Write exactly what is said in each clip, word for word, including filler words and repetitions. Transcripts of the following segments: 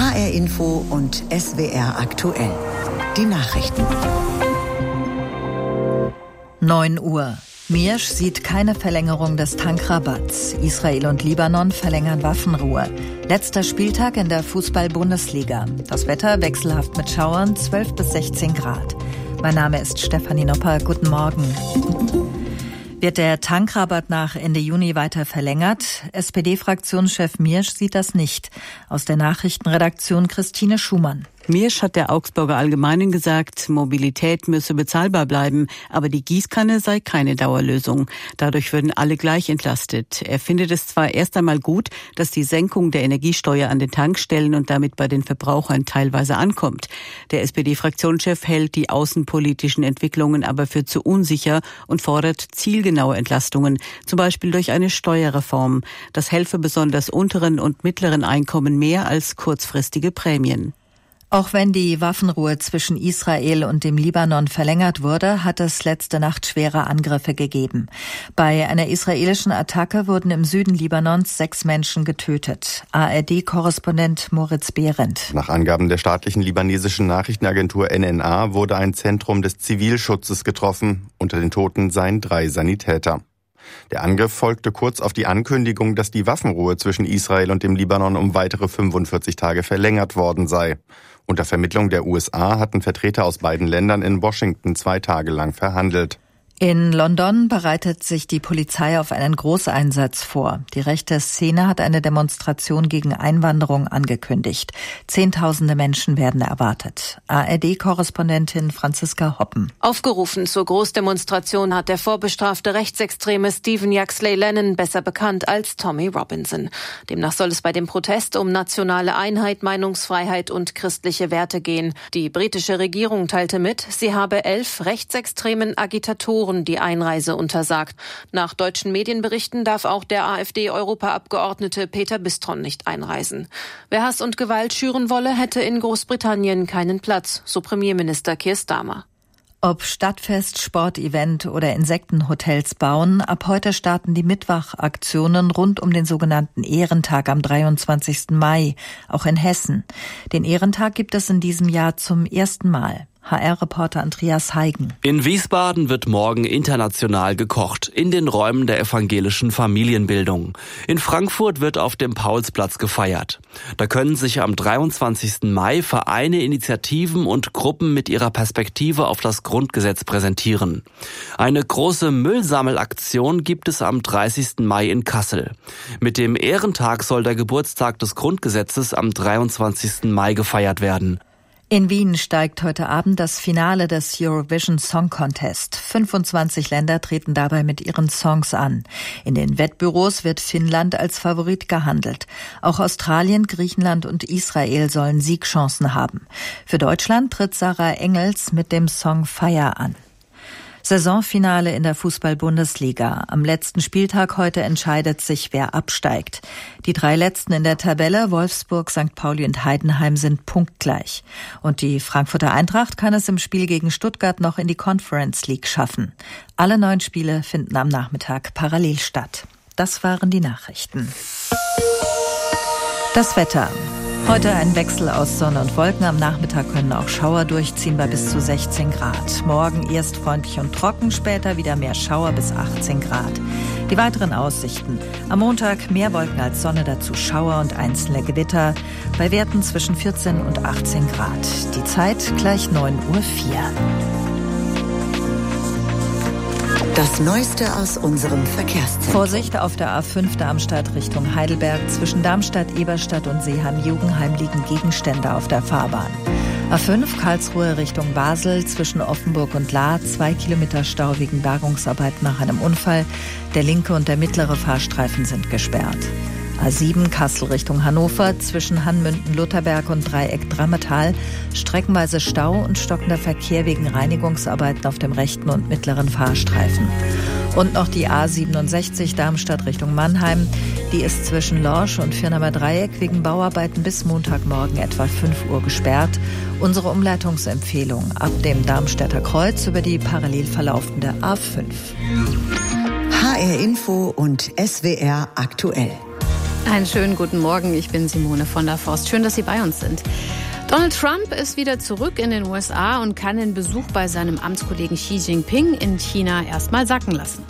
H R Info und S W R aktuell. Die Nachrichten. neun Uhr. Miersch sieht keine Verlängerung des Tankrabatts. Israel und Libanon verlängern Waffenruhe. Letzter Spieltag in der Fußball-Bundesliga. Das Wetter wechselhaft mit Schauern, zwölf bis sechzehn Grad. Mein Name ist Stefanie Nopper. Guten Morgen. Wird der Tankrabatt nach Ende Juni weiter verlängert? S P D-Fraktionschef Miersch sieht das nicht. Aus der Nachrichtenredaktion Christine Schumann. Miersch hat der Augsburger Allgemeinen gesagt, Mobilität müsse bezahlbar bleiben, aber die Gießkanne sei keine Dauerlösung. Dadurch würden alle gleich entlastet. Er findet es zwar erst einmal gut, dass die Senkung der Energiesteuer an den Tankstellen und damit bei den Verbrauchern teilweise ankommt. Der S P D-Fraktionschef hält die außenpolitischen Entwicklungen aber für zu unsicher und fordert zielgenaue Entlastungen, zum Beispiel durch eine Steuerreform. Das helfe besonders unteren und mittleren Einkommen mehr als kurzfristige Prämien. Auch wenn die Waffenruhe zwischen Israel und dem Libanon verlängert wurde, hat es letzte Nacht schwere Angriffe gegeben. Bei einer israelischen Attacke wurden im Süden Libanons sechs Menschen getötet. A R D-Korrespondent Moritz Behrendt. Nach Angaben der staatlichen libanesischen Nachrichtenagentur N N A wurde ein Zentrum des Zivilschutzes getroffen. Unter den Toten seien drei Sanitäter. Der Angriff folgte kurz auf die Ankündigung, dass die Waffenruhe zwischen Israel und dem Libanon um weitere fünfundvierzig Tage verlängert worden sei. Unter Vermittlung der U S A hatten Vertreter aus beiden Ländern in Washington zwei Tage lang verhandelt. In London bereitet sich die Polizei auf einen Großeinsatz vor. Die rechte Szene hat eine Demonstration gegen Einwanderung angekündigt. Zehntausende Menschen werden erwartet. A R D-Korrespondentin Franziska Hoppen. Aufgerufen zur Großdemonstration hat der vorbestrafte Rechtsextreme Stephen Yaxley Lennon, besser bekannt als Tommy Robinson. Demnach soll es bei dem Protest um nationale Einheit, Meinungsfreiheit und christliche Werte gehen. Die britische Regierung teilte mit, sie habe elf rechtsextremen Agitatoren die Einreise untersagt. Nach deutschen Medienberichten darf auch der AfD-Europaabgeordnete Peter Bistron nicht einreisen. Wer Hass und Gewalt schüren wolle, hätte in Großbritannien keinen Platz, so Premierminister Keir Starmer. Ob Stadtfest, Sportevent oder Insektenhotels bauen, ab heute starten die Mitwachaktionen rund um den sogenannten Ehrentag am dreiundzwanzigsten Mai, auch in Hessen. Den Ehrentag gibt es in diesem Jahr zum ersten Mal. H R-Reporter Andreas Heigen. In Wiesbaden wird morgen international gekocht, in den Räumen der evangelischen Familienbildung. In Frankfurt wird auf dem Paulsplatz gefeiert. Da können sich am dreiundzwanzigsten Mai Vereine, Initiativen und Gruppen mit ihrer Perspektive auf das Grundgesetz präsentieren. Eine große Müllsammelaktion gibt es am dreißigsten Mai in Kassel. Mit dem Ehrentag soll der Geburtstag des Grundgesetzes am dreiundzwanzigsten Mai gefeiert werden. In Wien steigt heute Abend das Finale des Eurovision Song Contest. fünfundzwanzig Länder treten dabei mit ihren Songs an. In den Wettbüros wird Finnland als Favorit gehandelt. Auch Australien, Griechenland und Israel sollen Siegchancen haben. Für Deutschland tritt Sarah Engels mit dem Song Fire an. Saisonfinale in der Fußball-Bundesliga. Am letzten Spieltag heute entscheidet sich, wer absteigt. Die drei Letzten in der Tabelle, Wolfsburg, Sankt Pauli und Heidenheim, sind punktgleich. Und die Frankfurter Eintracht kann es im Spiel gegen Stuttgart noch in die Conference League schaffen. Alle neun Spiele finden am Nachmittag parallel statt. Das waren die Nachrichten. Das Wetter. Heute ein Wechsel aus Sonne und Wolken. Am Nachmittag können auch Schauer durchziehen bei bis zu sechzehn Grad. Morgen erst freundlich und trocken, später wieder mehr Schauer bis achtzehn Grad. Die weiteren Aussichten. Am Montag mehr Wolken als Sonne, dazu Schauer und einzelne Gewitter. Bei Werten zwischen vierzehn und achtzehn Grad. Die Zeit gleich neun Uhr vier. Das Neueste aus unserem Verkehrszentrum. Vorsicht auf der A fünf Darmstadt Richtung Heidelberg. Zwischen Darmstadt, Eberstadt und Seeheim-Jugenheim liegen Gegenstände auf der Fahrbahn. A fünf Karlsruhe Richtung Basel. Zwischen Offenburg und Lahr zwei Kilometer Stau wegen Bergungsarbeiten nach einem Unfall. Der linke und der mittlere Fahrstreifen sind gesperrt. A sieben Kassel Richtung Hannover, zwischen Hanmünden-Lutherberg und Dreieck Drammetal streckenweise Stau und stockender Verkehr wegen Reinigungsarbeiten auf dem rechten und mittleren Fahrstreifen. Und noch die A siebenundsechzig Darmstadt Richtung Mannheim, die ist zwischen Lorsch und Firnamer Dreieck wegen Bauarbeiten bis Montagmorgen etwa fünf Uhr gesperrt. Unsere Umleitungsempfehlung ab dem Darmstädter Kreuz über die parallel verlaufende A fünf. H R Info und S W R aktuell. Einen schönen guten Morgen, ich bin Simone von der Forst. Schön, dass Sie bei uns sind. Donald Trump ist wieder zurück in den U S A und kann den Besuch bei seinem Amtskollegen Xi Jinping in China erstmal sacken lassen.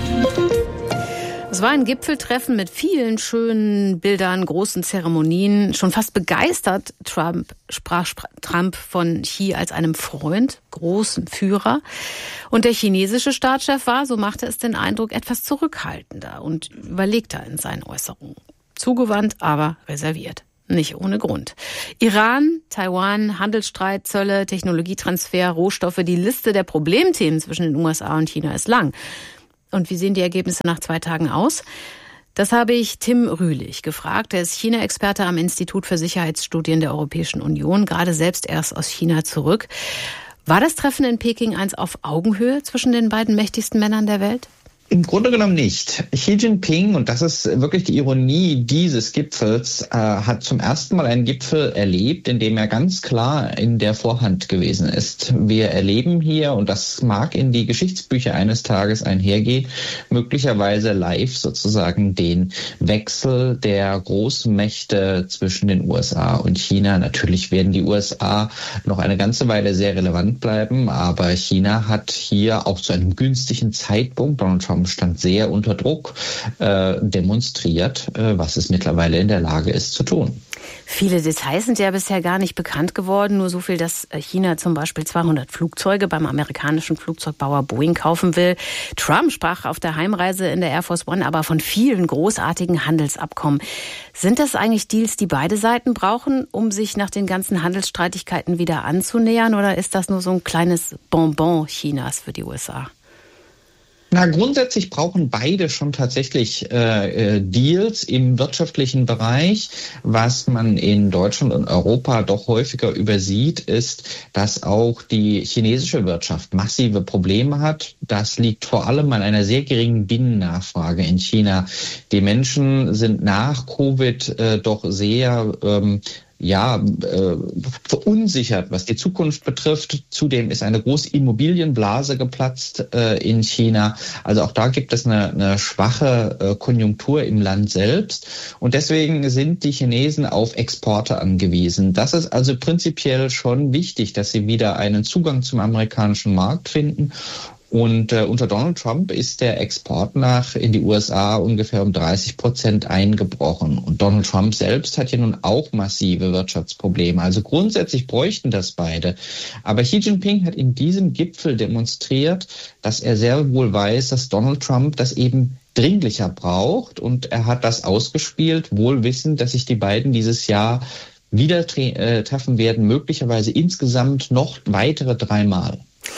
Es war ein Gipfeltreffen mit vielen schönen Bildern, großen Zeremonien. Schon fast begeistert Trump, sprach Trump von Xi als einem Freund, großen Führer. Und der chinesische Staatschef war, so machte es den Eindruck, etwas zurückhaltender und überlegter in seinen Äußerungen. Zugewandt, aber reserviert. Nicht ohne Grund. Iran, Taiwan, Handelsstreit, Zölle, Technologietransfer, Rohstoffe. Die Liste der Problemthemen zwischen den U S A und China ist lang. Und wie sehen die Ergebnisse nach zwei Tagen aus? Das habe ich Tim Rühlich gefragt. Er ist China-Experte am Institut für Sicherheitsstudien der Europäischen Union, gerade selbst erst aus China zurück. War das Treffen in Peking eins auf Augenhöhe zwischen den beiden mächtigsten Männern der Welt? Im Grunde genommen nicht. Xi Jinping, und das ist wirklich die Ironie dieses Gipfels, äh, hat zum ersten Mal einen Gipfel erlebt, in dem er ganz klar in der Vorhand gewesen ist. Wir erleben hier, und das mag in die Geschichtsbücher eines Tages einhergehen, möglicherweise live sozusagen den Wechsel der Großmächte zwischen den U S A und China. Natürlich werden die U S A noch eine ganze Weile sehr relevant bleiben, aber China hat hier auch zu einem günstigen Zeitpunkt, Donald Trump stand sehr unter Druck, äh, demonstriert, äh, was es mittlerweile in der Lage ist zu tun. Viele Details sind ja bisher gar nicht bekannt geworden. Nur so viel, dass China zum Beispiel zweihundert Flugzeuge beim amerikanischen Flugzeugbauer Boeing kaufen will. Trump sprach auf der Heimreise in der Air Force One aber von vielen großartigen Handelsabkommen. Sind das eigentlich Deals, die beide Seiten brauchen, um sich nach den ganzen Handelsstreitigkeiten wieder anzunähern? Oder ist das nur so ein kleines Bonbon Chinas für die U S A? Na, grundsätzlich brauchen beide schon tatsächlich äh, Deals im wirtschaftlichen Bereich. Was man in Deutschland und Europa doch häufiger übersieht, ist, dass auch die chinesische Wirtschaft massive Probleme hat. Das liegt vor allem an einer sehr geringen Binnennachfrage in China. Die Menschen sind nach Covid äh, doch sehr ähm, ja, äh, verunsichert, was die Zukunft betrifft. Zudem ist eine große Immobilienblase geplatzt äh, in China. Also auch da gibt es eine, eine schwache äh, Konjunktur im Land selbst. Und deswegen sind die Chinesen auf Exporte angewiesen. Das ist also prinzipiell schon wichtig, dass sie wieder einen Zugang zum amerikanischen Markt finden. Und äh, unter Donald Trump ist der Export nach in die U S A ungefähr um dreißig Prozent eingebrochen. Und Donald Trump selbst hat ja nun auch massive Wirtschaftsprobleme. Also grundsätzlich bräuchten das beide. Aber Xi Jinping hat in diesem Gipfel demonstriert, dass er sehr wohl weiß, dass Donald Trump das eben dringlicher braucht. Und er hat das ausgespielt, wohl wissend, dass sich die beiden dieses Jahr wieder tre- äh, treffen werden, möglicherweise insgesamt noch weitere dreimal.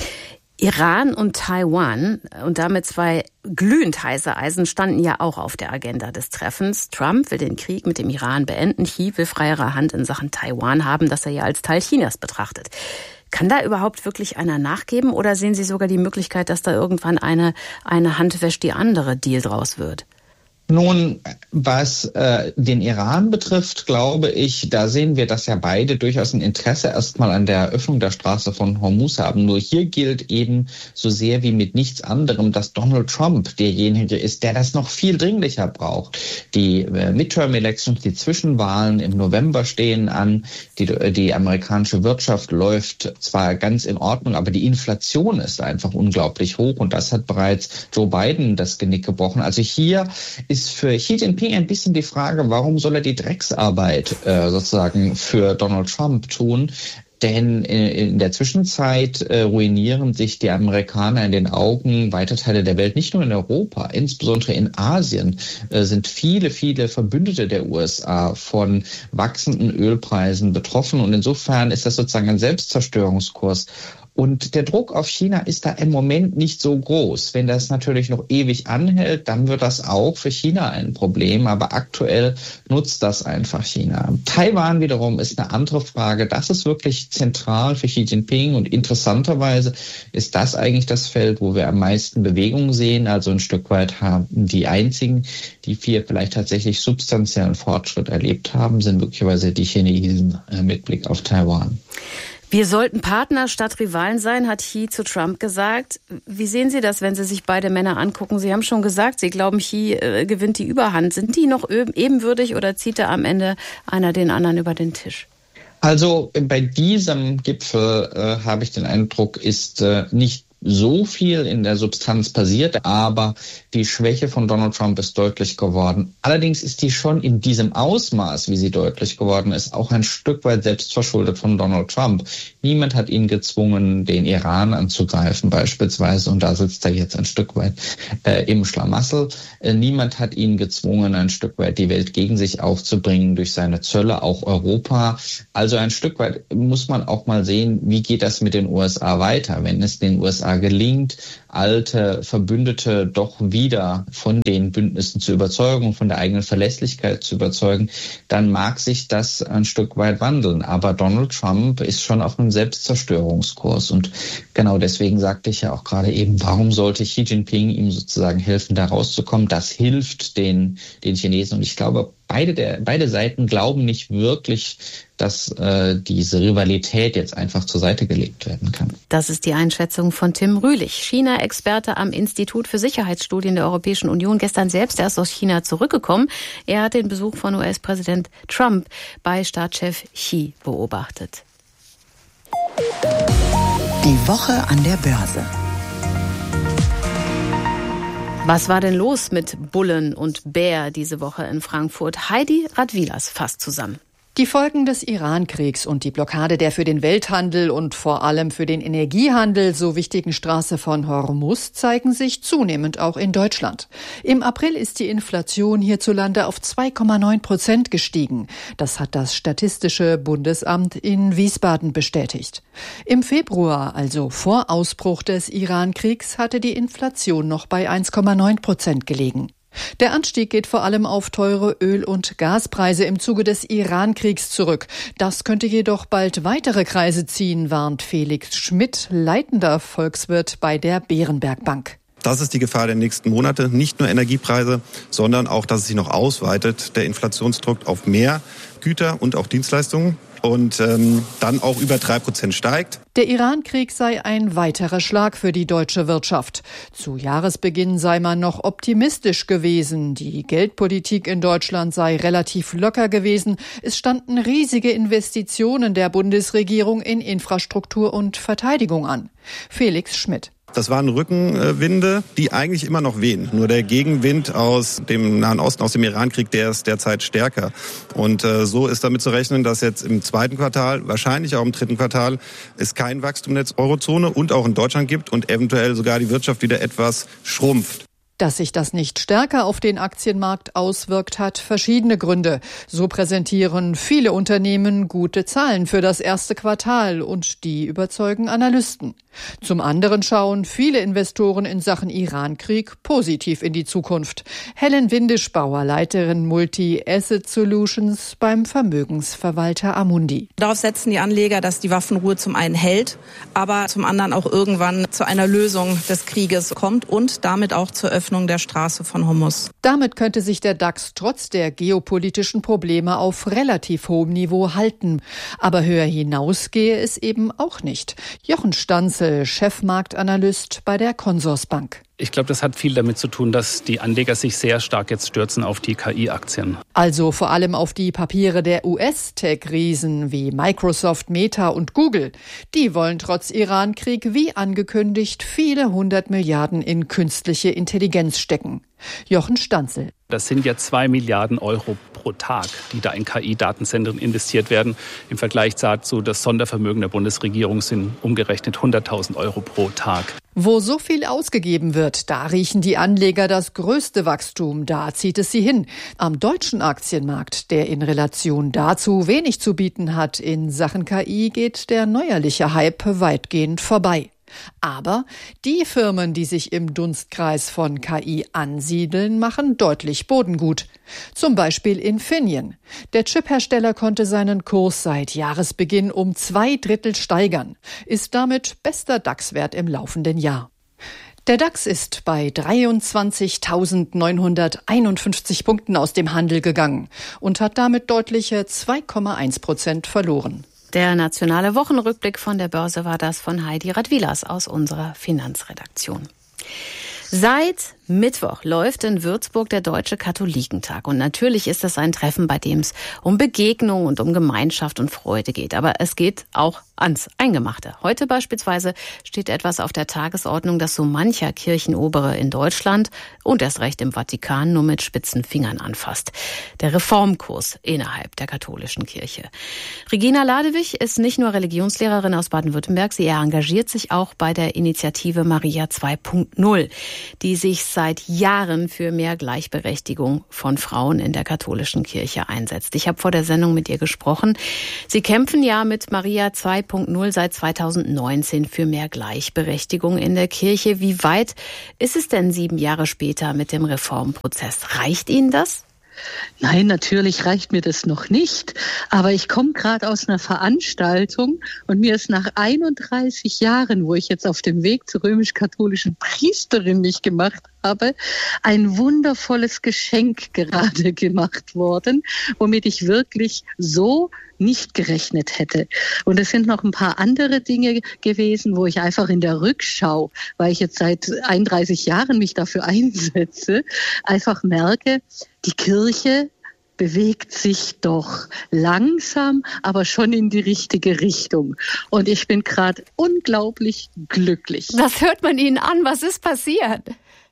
Iran und Taiwan und damit zwei glühend heiße Eisen standen ja auch auf der Agenda des Treffens. Trump will den Krieg mit dem Iran beenden. Xi will freiere Hand in Sachen Taiwan haben, das er ja als Teil Chinas betrachtet. Kann da überhaupt wirklich einer nachgeben oder sehen Sie sogar die Möglichkeit, dass da irgendwann eine, eine Hand wäscht die andere Deal draus wird? Nun, was äh, den Iran betrifft, glaube ich, da sehen wir, dass ja beide durchaus ein Interesse erstmal an der Eröffnung der Straße von Hormuz haben. Nur hier gilt eben so sehr wie mit nichts anderem, dass Donald Trump derjenige ist, der das noch viel dringlicher braucht. Die äh, Midterm-Elections, die Zwischenwahlen im November stehen an. Die, die amerikanische Wirtschaft läuft zwar ganz in Ordnung, aber die Inflation ist einfach unglaublich hoch und das hat bereits Joe Biden das Genick gebrochen. Also hier ist für Xi Jinping ein bisschen die Frage, warum soll er die Drecksarbeit äh, sozusagen für Donald Trump tun? Denn in der Zwischenzeit äh, ruinieren sich die Amerikaner in den Augen weiter Teile der Welt, nicht nur in Europa, insbesondere in Asien äh, sind viele, viele Verbündete der U S A von wachsenden Ölpreisen betroffen. Und insofern ist das sozusagen ein Selbstzerstörungskurs. Und der Druck auf China ist da im Moment nicht so groß. Wenn das natürlich noch ewig anhält, dann wird das auch für China ein Problem. Aber aktuell nutzt das einfach China. Taiwan wiederum ist eine andere Frage. Das ist wirklich zentral für Xi Jinping. Und interessanterweise ist das eigentlich das Feld, wo wir am meisten Bewegung sehen. Also ein Stück weit haben die einzigen, die hier vielleicht tatsächlich substanziellen Fortschritt erlebt haben, sind möglicherweise die Chinesen mit Blick auf Taiwan. Wir sollten Partner statt Rivalen sein, hat Xi zu Trump gesagt. Wie sehen Sie das, wenn Sie sich beide Männer angucken? Sie haben schon gesagt, Sie glauben, Xi äh, gewinnt die Überhand. Sind die noch ebenbürtig oder zieht er am Ende einer den anderen über den Tisch? Also bei diesem Gipfel äh, habe ich den Eindruck, ist äh, nicht so viel in der Substanz passiert, aber die Schwäche von Donald Trump ist deutlich geworden. Allerdings ist die schon in diesem Ausmaß, wie sie deutlich geworden ist, auch ein Stück weit selbstverschuldet von Donald Trump. Niemand hat ihn gezwungen, den Iran anzugreifen beispielsweise, und da sitzt er jetzt ein Stück weit äh, im Schlamassel. Äh, niemand hat ihn gezwungen, ein Stück weit die Welt gegen sich aufzubringen durch seine Zölle, auch Europa. Also ein Stück weit muss man auch mal sehen, wie geht das mit den U S A weiter, wenn es den U S A gelingt, alte Verbündete doch wieder von den Bündnissen zu überzeugen, von der eigenen Verlässlichkeit zu überzeugen, dann mag sich das ein Stück weit wandeln. Aber Donald Trump ist schon auf einem Selbstzerstörungskurs. Und genau deswegen sagte ich ja auch gerade eben, warum sollte Xi Jinping ihm sozusagen helfen, da rauszukommen? Das hilft den, den Chinesen. Und ich glaube, beide, der, beide Seiten glauben nicht wirklich, dass äh, diese Rivalität jetzt einfach zur Seite gelegt werden kann. Das ist die Einschätzung von Tim Rühlich, China-Experte am Institut für Sicherheitsstudien der Europäischen Union, gestern selbst erst aus China zurückgekommen. Er hat den Besuch von U S-Präsident Trump bei Staatschef Xi beobachtet. Die Woche an der Börse. Was war denn los mit Bullen und Bär diese Woche in Frankfurt? Heidi Radwilas fasst zusammen. Die Folgen des Iran-Kriegs und die Blockade der für den Welthandel und vor allem für den Energiehandel so wichtigen Straße von Hormuz zeigen sich zunehmend auch in Deutschland. Im April ist die Inflation hierzulande auf zwei Komma neun Prozent gestiegen. Das hat das Statistische Bundesamt in Wiesbaden bestätigt. Im Februar, also vor Ausbruch des Iran-Kriegs, hatte die Inflation noch bei eins Komma neun Prozent gelegen. Der Anstieg geht vor allem auf teure Öl- und Gaspreise im Zuge des Iran-Kriegs zurück. Das könnte jedoch bald weitere Kreise ziehen, warnt Felix Schmidt, leitender Volkswirt bei der Berenberg Bank. Das ist die Gefahr der nächsten Monate. Nicht nur Energiepreise, sondern auch, dass es sich noch ausweitet, der Inflationsdruck auf mehr Güter und auch Dienstleistungen. Und ähm, dann auch über drei Prozent steigt. Der Iran-Krieg sei ein weiterer Schlag für die deutsche Wirtschaft. Zu Jahresbeginn sei man noch optimistisch gewesen. Die Geldpolitik in Deutschland sei relativ locker gewesen. Es standen riesige Investitionen der Bundesregierung in Infrastruktur und Verteidigung an. Felix Schmidt. Das waren Rückenwinde, die eigentlich immer noch wehen. Nur der Gegenwind aus dem Nahen Osten, aus dem Iran-Krieg, der ist derzeit stärker. Und äh, so ist damit zu rechnen, dass jetzt im zweiten Quartal, wahrscheinlich auch im dritten Quartal, es kein Wachstum in der Eurozone und auch in Deutschland gibt und eventuell sogar die Wirtschaft wieder etwas schrumpft. Dass sich das nicht stärker auf den Aktienmarkt auswirkt, hat verschiedene Gründe. So präsentieren viele Unternehmen gute Zahlen für das erste Quartal und die überzeugen Analysten. Zum anderen schauen viele Investoren in Sachen Iran-Krieg positiv in die Zukunft. Helen Windischbauer, Leiterin Multi-Asset Solutions beim Vermögensverwalter Amundi. Darauf setzen die Anleger, dass die Waffenruhe zum einen hält, aber zum anderen auch irgendwann zu einer Lösung des Krieges kommt und damit auch zur Öffnung der Straße von Hormuz. Damit könnte sich der DAX trotz der geopolitischen Probleme auf relativ hohem Niveau halten. Aber höher hinaus gehe es eben auch nicht. Jochen Stanzel, Chefmarktanalyst bei der Consorsbank. Ich glaube, das hat viel damit zu tun, dass die Anleger sich sehr stark jetzt stürzen auf die K I-Aktien. Also vor allem auf die Papiere der U S-Tech-Riesen wie Microsoft, Meta und Google. Die wollen trotz Iran-Krieg wie angekündigt viele hundert Milliarden in künstliche Intelligenz stecken. Jochen Stanzel. Das sind ja zwei Milliarden Euro pro Tag, die da in K I-Datenzentren investiert werden. Im Vergleich dazu, das Sondervermögen der Bundesregierung sind umgerechnet hunderttausend Euro pro Tag. Wo so viel ausgegeben wird, da riechen die Anleger das größte Wachstum, da zieht es sie hin. Am deutschen Aktienmarkt, der in Relation dazu wenig zu bieten hat in Sachen K I, geht der neuerliche Hype weitgehend vorbei. Aber die Firmen, die sich im Dunstkreis von K I ansiedeln, machen deutlich Bodengut. Zum Beispiel Infineon. Der Chiphersteller konnte seinen Kurs seit Jahresbeginn um zwei Drittel steigern, ist damit bester DAX-Wert im laufenden Jahr. Der DAX ist bei dreiundzwanzigtausendneunhunderteinundfünfzig Punkten aus dem Handel gegangen und hat damit deutliche zwei Komma eins Prozent verloren. Der nationale Wochenrückblick von der Börse war das von Heidi Radwilas aus unserer Finanzredaktion. Seit Mittwoch läuft in Würzburg der Deutsche Katholikentag. Und natürlich ist das ein Treffen, bei dem es um Begegnung und um Gemeinschaft und Freude geht. Aber es geht auch ans Eingemachte. Heute beispielsweise steht etwas auf der Tagesordnung, das so mancher Kirchenobere in Deutschland und erst recht im Vatikan nur mit spitzen Fingern anfasst. Der Reformkurs innerhalb der katholischen Kirche. Regina Ladewig ist nicht nur Religionslehrerin aus Baden-Württemberg, sie engagiert sich auch bei der Initiative Maria zwei Punkt null, die sich seit Jahren für mehr Gleichberechtigung von Frauen in der katholischen Kirche einsetzt. Ich habe vor der Sendung mit ihr gesprochen. Sie kämpfen ja mit Maria zwei Punkt null seit zweitausendneunzehn für mehr Gleichberechtigung in der Kirche. Wie weit ist es denn sieben Jahre später mit dem Reformprozess? Reicht Ihnen das? Nein, natürlich reicht mir das noch nicht. Aber ich komme gerade aus einer Veranstaltung und mir ist nach einunddreißig Jahren, wo ich jetzt auf dem Weg zur römisch-katholischen Priesterin mich gemacht habe, ein wundervolles Geschenk gerade gemacht worden, womit ich wirklich so nicht gerechnet hätte. Und es sind noch ein paar andere Dinge gewesen, wo ich einfach in der Rückschau, weil ich jetzt seit einunddreißig Jahren mich dafür einsetze, einfach merke, die Kirche bewegt sich doch langsam, aber schon in die richtige Richtung. Und ich bin gerade unglaublich glücklich. Was hört man Ihnen an? Was ist passiert?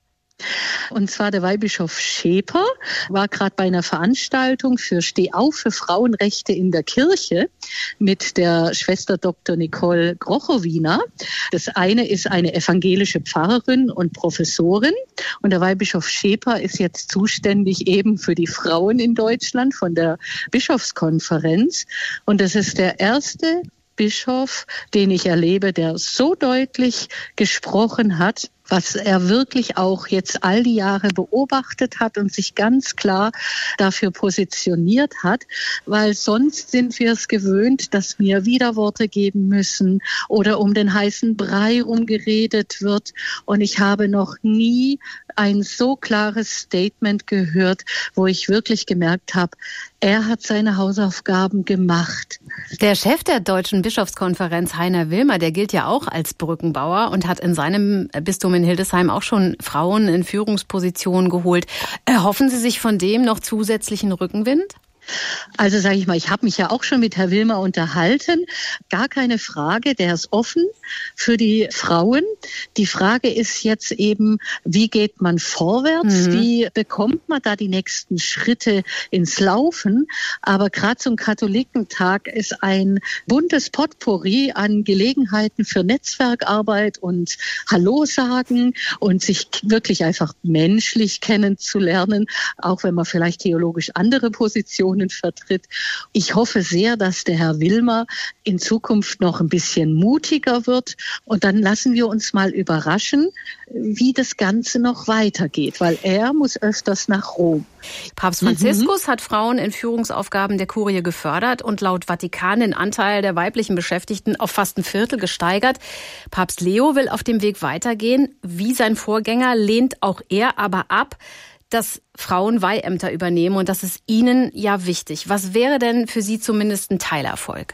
Und zwar der Weihbischof Scheper war gerade bei einer Veranstaltung für Steh auf für Frauenrechte in der Kirche mit der Schwester Doktor Nicole Grochowina. Das eine ist eine evangelische Pfarrerin und Professorin und der Weihbischof Scheper ist jetzt zuständig eben für die Frauen in Deutschland von der Bischofskonferenz. Und das ist der erste Bischof, den ich erlebe, der so deutlich gesprochen hat, was er wirklich auch jetzt all die Jahre beobachtet hat und sich ganz klar dafür positioniert hat, weil sonst sind wir es gewöhnt, dass wir Widerworte geben müssen oder um den heißen Brei rumgeredet wird. Und ich habe noch nie ein so klares Statement gehört, wo ich wirklich gemerkt habe, er hat seine Hausaufgaben gemacht. Der Chef der Deutschen Bischofskonferenz, Heiner Wilmer, der gilt ja auch als Brückenbauer und hat in seinem Bistum in Hildesheim auch schon Frauen in Führungspositionen geholt. Erhoffen Sie sich von dem noch zusätzlichen Rückenwind? Also sage ich mal, ich habe mich ja auch schon mit Herrn Wilmer unterhalten. Gar keine Frage, der ist offen für die Frauen. Die Frage ist jetzt eben, wie geht man vorwärts? Mhm. Wie bekommt man da die nächsten Schritte ins Laufen? Aber gerade zum Katholikentag ist ein buntes Potpourri an Gelegenheiten für Netzwerkarbeit und Hallo sagen und sich wirklich einfach menschlich kennenzulernen, auch wenn man vielleicht theologisch andere Positionen vertritt. Ich hoffe sehr, dass der Herr Wilmer in Zukunft noch ein bisschen mutiger wird und dann lassen wir uns mal überraschen, wie das Ganze noch weitergeht, weil er muss öfters nach Rom. Papst Franziskus mhm. hat Frauen in Führungsaufgaben der Kurie gefördert und laut Vatikan den Anteil der weiblichen Beschäftigten auf fast ein Viertel gesteigert. Papst Leo will auf dem Weg weitergehen. Wie sein Vorgänger lehnt auch er aber ab, dass Frauen Weihämter übernehmen und das ist Ihnen ja wichtig. Was wäre denn für Sie zumindest ein Teilerfolg?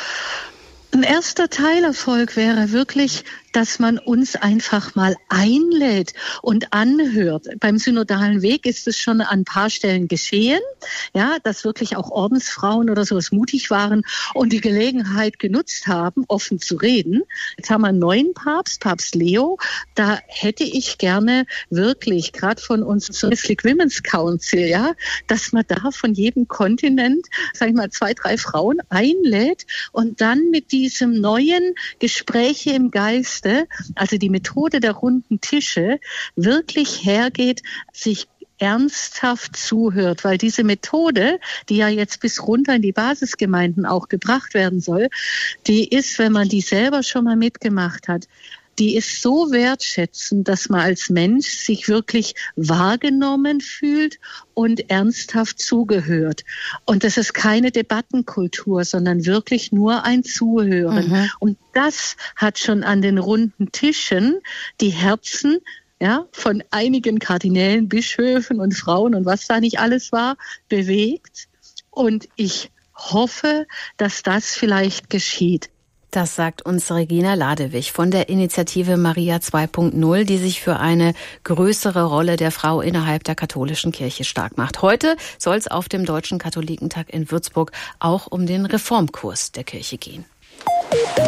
Ein erster Teilerfolg wäre wirklich, dass man uns einfach mal einlädt und anhört. Beim synodalen Weg ist es schon an ein paar Stellen geschehen, ja, dass wirklich auch Ordensfrauen oder sowas mutig waren und die Gelegenheit genutzt haben, offen zu reden. Jetzt haben wir einen neuen Papst, Papst Leo. Da hätte ich gerne wirklich, gerade von uns Catholic Women's Council, ja, dass man da von jedem Kontinent, sag ich mal, zwei, drei Frauen einlädt und dann mit diesem neuen Gespräche im Geist, also die Methode der runden Tische, wirklich hergeht, sich ernsthaft zuhört, weil diese Methode, die ja jetzt bis runter in die Basisgemeinden auch gebracht werden soll, die ist, wenn man die selber schon mal mitgemacht hat, die ist so wertschätzend, dass man als Mensch sich wirklich wahrgenommen fühlt und ernsthaft zugehört. Und das ist keine Debattenkultur, sondern wirklich nur ein Zuhören. Mhm. Und das hat schon an den runden Tischen die Herzen, ja, von einigen Kardinälen, Bischöfen und Frauen und was da nicht alles war, bewegt. Und ich hoffe, dass das vielleicht geschieht. Das sagt uns Regina Ladewig von der Initiative Maria zwei Punkt null, die sich für eine größere Rolle der Frau innerhalb der katholischen Kirche stark macht. Heute soll es auf dem Deutschen Katholikentag in Würzburg auch um den Reformkurs der Kirche gehen.